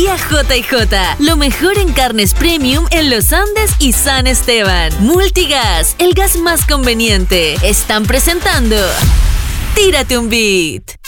Carnicería JJ, lo mejor en carnes premium en Los Andes y San Esteban. Multigas, el gas más conveniente. Están presentando Tírate un Beat.